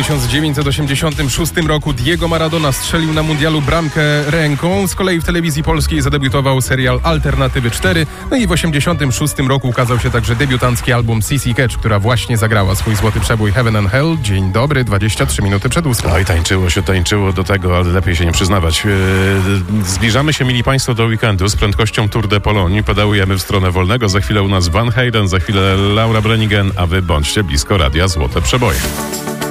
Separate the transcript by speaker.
Speaker 1: 1986 roku Diego Maradona strzelił na mundialu bramkę ręką. Z kolei w telewizji polskiej zadebiutował serial Alternatywy 4. No i w 1986 roku ukazał się także debiutancki album CC Catch, która właśnie zagrała swój złoty przebój Heaven and Hell. Dzień dobry, 23 minuty przed 8.
Speaker 2: Oj, tańczyło do tego, ale lepiej się nie przyznawać. Zbliżamy się, mili Państwo, do weekendu z prędkością Tour de Pologne. Pedałujemy w stronę wolnego. Za chwilę u nas Van Halen, za chwilę Laura Branigan, a wy bądźcie blisko radia Złote Przeboje.